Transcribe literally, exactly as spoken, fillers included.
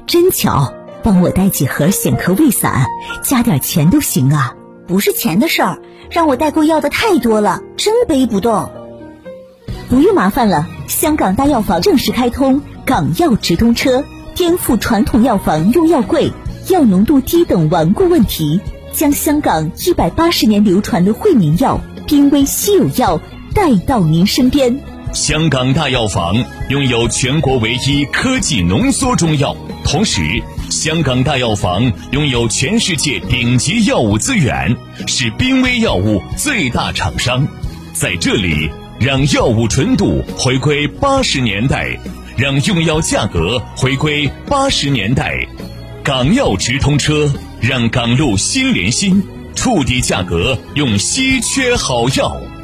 真巧，帮我带几盒显科胃散，加点钱都行啊。 不是钱的事儿，让我代购要的太多了，真背不动。 不用麻烦了，香港大药房正式开通港药直通车，颠覆传统药房用药贵、药浓度低等顽固问题，将香港一百八十年流传的惠民药、濒危稀有药带到您身边。 香港大药房拥有全国唯一科技浓缩中药，同时香港大药房拥有全世界顶级药物资源，是濒危药物最大厂商。在这里，让药物纯度回归八十年代，让用药价格回归八十年代。港药直通车，让港路心连心，触底价格用稀缺好药。